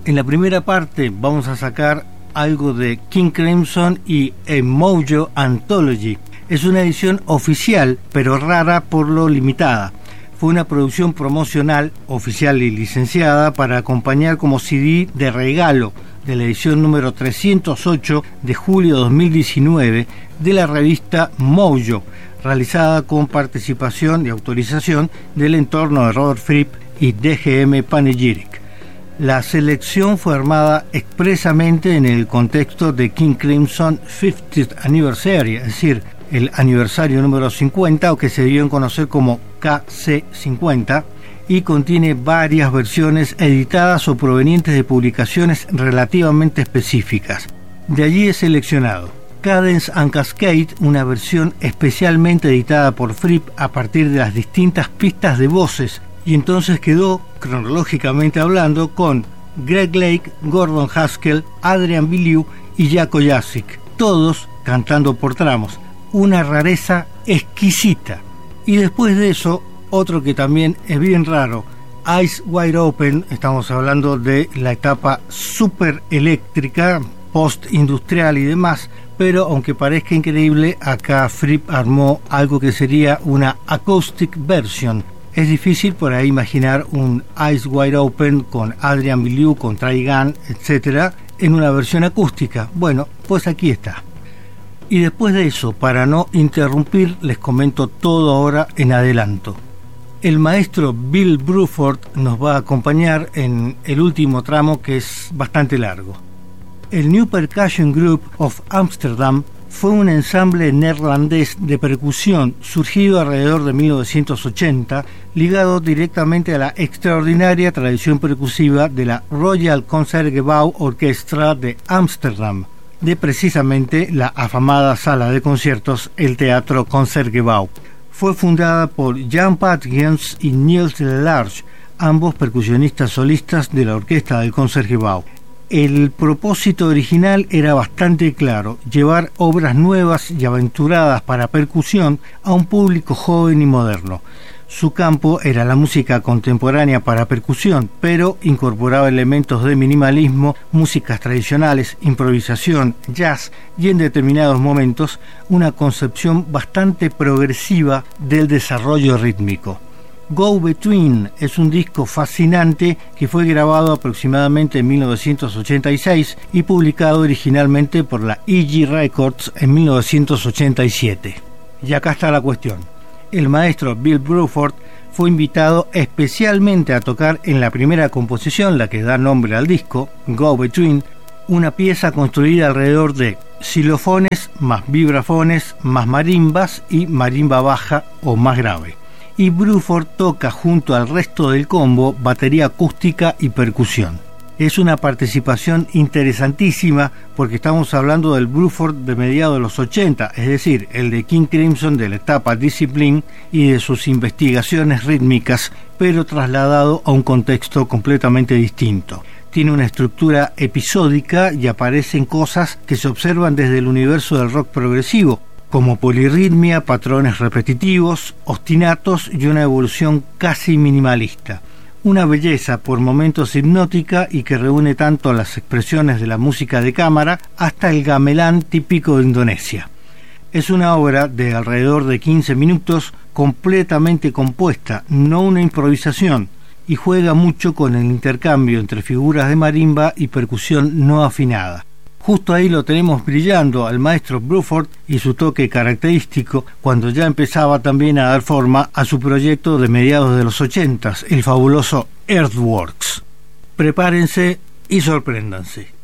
En la primera parte vamos a sacar algo de King Crimson y A Mojo Anthology. Es una edición oficial, pero rara por lo limitada. Fue una producción promocional, oficial y licenciada, para acompañar como CD de regalo de la edición número 308 de julio de 2019 de la revista Mojo, realizada con participación y autorización del entorno de Robert Fripp y DGM Panegyric. La selección fue armada expresamente en el contexto de King Crimson 50th Anniversary, es decir, el aniversario número 50, o que se dio en conocer como KC50, y contiene varias versiones editadas o provenientes de publicaciones relativamente específicas. De allí he seleccionado Cadence and Cascade, una versión especialmente editada por Fripp a partir de las distintas pistas de voces, y entonces quedó, cronológicamente hablando, con Greg Lake, Gordon Haskell, Adrian Belew y Jaco Jasik, todos cantando por tramos, una rareza exquisita. Y después de eso, otro que también es bien raro, Eyes Wide Open. Estamos hablando de la etapa super eléctrica, post-industrial y demás, pero aunque parezca increíble, acá Fripp armó algo que sería una acoustic version. Es difícil por ahí imaginar un Eyes Wide Open con Adrian Belew, con Trey Gunn, etc., en una versión acústica. Bueno, pues aquí está. Y después de eso, para no interrumpir, les comento todo ahora en adelanto. El maestro Bill Bruford nos va a acompañar en el último tramo, que es bastante largo. El New Percussion Group of Amsterdam fue un ensamble neerlandés de percusión surgido alrededor de 1980, ligado directamente a la extraordinaria tradición percusiva de la Royal Concertgebouw Orchestra de Ámsterdam, de precisamente la afamada sala de conciertos, el Teatro Concertgebouw. Fue fundada por Jan Patgens y Niels Large, ambos percusionistas solistas de la orquesta del Concertgebouw. El propósito original era bastante claro: llevar obras nuevas y aventuradas para percusión a un público joven y moderno. Su campo era la música contemporánea para percusión, pero incorporaba elementos de minimalismo, músicas tradicionales, improvisación, jazz y, en determinados momentos, una concepción bastante progresiva del desarrollo rítmico. Go Between es un disco fascinante que fue grabado aproximadamente en 1986 y publicado originalmente por la EG Records en 1987. Y acá está la cuestión. El maestro Bill Bruford fue invitado especialmente a tocar en la primera composición, la que da nombre al disco, Go Between, una pieza construida alrededor de xilofones más vibrafones más marimbas y marimba baja o más grave. Y Bruford toca junto al resto del combo batería acústica y percusión. Es una participación interesantísima porque estamos hablando del Bruford de mediados de los 80, es decir, el de King Crimson de la etapa Discipline y de sus investigaciones rítmicas, pero trasladado a un contexto completamente distinto. Tiene una estructura episódica y aparecen cosas que se observan desde el universo del rock progresivo, como polirritmia, patrones repetitivos, ostinatos y una evolución casi minimalista. Una belleza por momentos hipnótica y que reúne tanto las expresiones de la música de cámara hasta el gamelán típico de Indonesia. Es una obra de alrededor de 15 minutos completamente compuesta, no una improvisación, y juega mucho con el intercambio entre figuras de marimba y percusión no afinada. Justo ahí lo tenemos brillando al maestro Bruford y su toque característico, cuando ya empezaba también a dar forma a su proyecto de mediados de los 80, el fabuloso Earthworks. Prepárense y sorpréndanse.